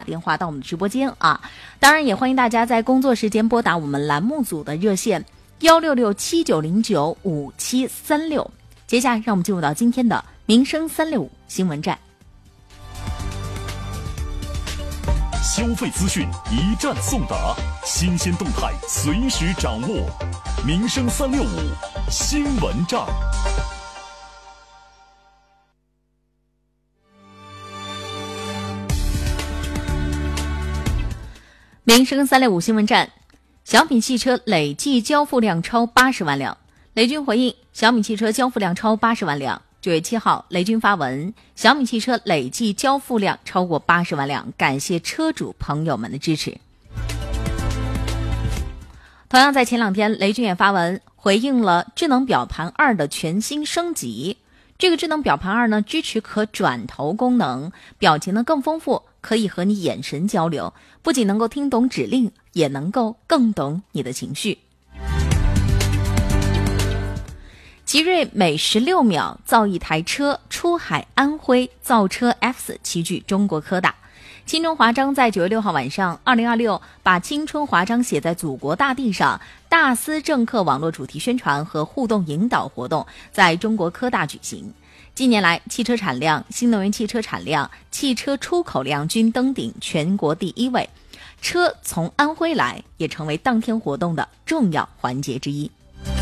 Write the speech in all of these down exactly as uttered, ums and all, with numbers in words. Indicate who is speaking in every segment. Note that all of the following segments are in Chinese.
Speaker 1: 电话到我们的直播间啊。当然也欢迎大家在工作时间拨打我们栏目组的热线幺六六七九零九五七三六。接下来让我们进入到今天的民生三六五新闻站。
Speaker 2: 消费资讯一站送达，新鲜动态随时掌握。民生三六五新闻站。
Speaker 1: 民生三六五新闻站，小米汽车累计交付量超八十万辆。雷军回应，小米汽车交付量超八十万辆。九月七号，雷军发文，小米汽车累计交付量超过八十万辆，感谢车主朋友们的支持。同样在前两天，雷军也发文回应了智能表盘二的全新升级。这个智能表盘二呢，支持可转头功能，表情呢更丰富，可以和你眼神交流，不仅能够听懂指令，也能够更懂你的情绪。奇瑞每十六秒造一台车，出海安徽造车 F 齐聚中国科大。青春华章在九月六号晚上二零二六把青春华章写在祖国大地上大思政课网络主题宣传和互动引导活动在中国科大举行。近年来，汽车产量、新能源汽车产量、汽车出口量均登顶全国第一位，车从安徽来也成为当天活动的重要环节之一。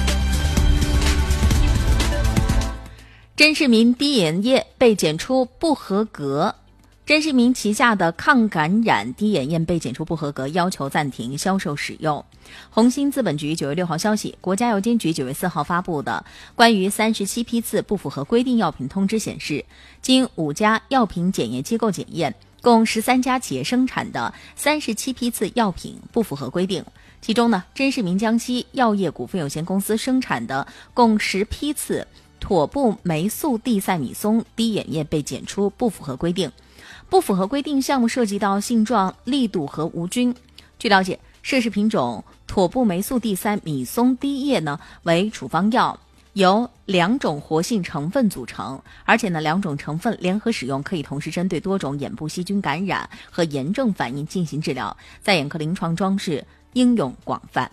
Speaker 1: 甄世民滴眼液被检出不合格，甄世民旗下的抗感染滴眼液被检出不合格，要求暂停销售使用。红星资本局九月六号消息，国家药监局九月四号发布的关于三十七批次不符合规定药品通知显示，经五家药品检验机构检验，共十三家企业生产的三十七批次药品不符合规定。其中呢，甄世民江西药业股份有限公司生产的共十批次妥布霉素地塞米松滴眼液被检出不符合规定。不符合规定项目涉及到性状、力度和无菌。据了解，涉事品种妥布霉素地塞米松滴液呢为处方药，由两种活性成分组成，而且呢两种成分联合使用可以同时针对多种眼部细菌感染和炎症反应进行治疗，在眼科临床装置应用广泛。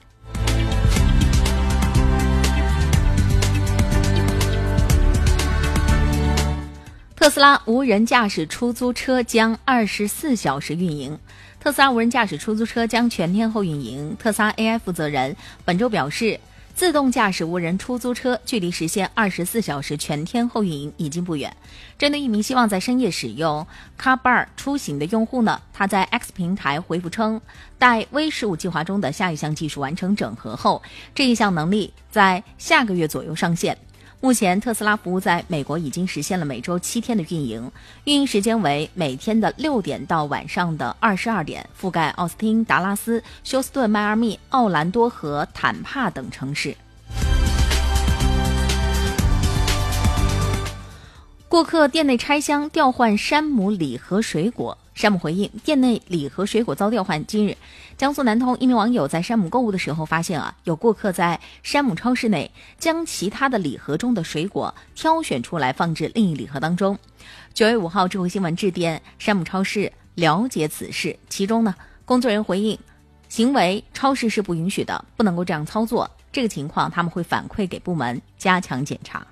Speaker 1: 特斯拉无人驾驶出租车将二十四小时运营。特斯拉无人驾驶出租车将全天候运营。特斯拉 A I 负责人本周表示，自动驾驶无人出租车距离实现二十四小时全天候运营已经不远。针对一名希望在深夜使用 Carbar 出行的用户呢，他在 X 平台回复称，待 V 十五计划中的下一项技术完成整合后，这一项能力在下个月左右上线。目前特斯拉服务在美国已经实现了每周七天的运营，运营时间为每天的六点到晚上的二十二点，覆盖奥斯汀、达拉斯、休斯顿、迈阿密、奥兰多和坦帕等城市。顾客店内拆箱调换山姆礼盒水果，山姆回应店内礼盒水果遭调换。今日，江苏南通一名网友在山姆购物的时候发现啊，有顾客在山姆超市内将其他的礼盒中的水果挑选出来放置另一礼盒当中。九月五号，智慧新闻致电山姆超市了解此事，其中呢，工作人员回应，行为超市是不允许的，不能够这样操作。这个情况他们会反馈给部门加强检查。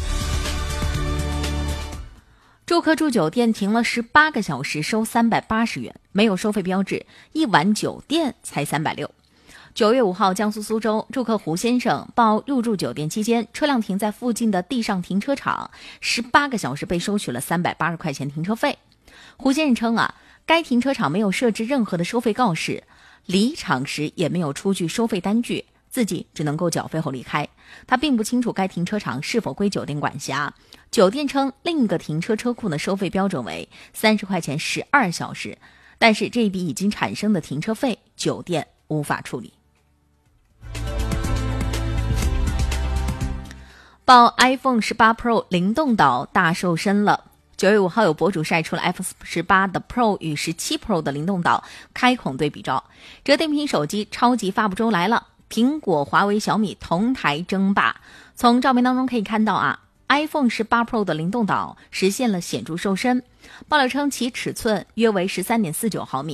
Speaker 1: 住客住酒店停了十八个小时收三百八十元，没有收费标志，一晚酒店才三百六。九月五号，江苏苏州住客胡先生报入住酒店期间，车辆停在附近的地上停车场，十八个小时被收取了三百八十块钱停车费。胡先生称啊，该停车场没有设置任何的收费告示，离场时也没有出具收费单据，自己只能够缴费后离开。他并不清楚该停车场是否归酒店管辖。酒店称另一个停车车库的收费标准为三十块钱十二小时，但是这一笔已经产生的停车费酒店无法处理。报 iPhone 十八 Pro 灵动岛大瘦身了。九月五号，有博主晒出了 iPhone 十八的 Pro 与十七 Pro 的灵动岛开孔对比照。折叠屏手机超级发布周来了，苹果、华为、小米同台争霸。从照片当中可以看到啊，iPhone 十八 Pro 的灵动岛实现了显著瘦身。爆料称其尺寸约为 十三点四九毫米。